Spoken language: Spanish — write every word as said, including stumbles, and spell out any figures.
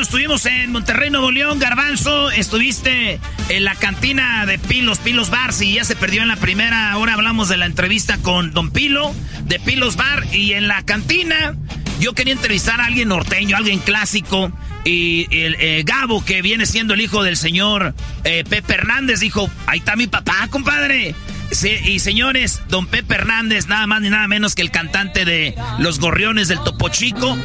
estuvimos en Monterrey, Nuevo León. Garbanzo, estuviste en la cantina de Pilos, Pilos Bar. Si ya se perdió en la primera, ahora hablamos de la entrevista con Don Pilo, de Pilos Bar. Y en la cantina, yo quería entrevistar a alguien norteño, alguien clásico. Y el eh, Gabo, que viene siendo el hijo del señor eh, Pepe Hernández, dijo, ahí está mi papá, compadre. Sí, y señores, don Pepe Hernández, nada más ni nada menos que el cantante de Los Gorriones del Topo Chico.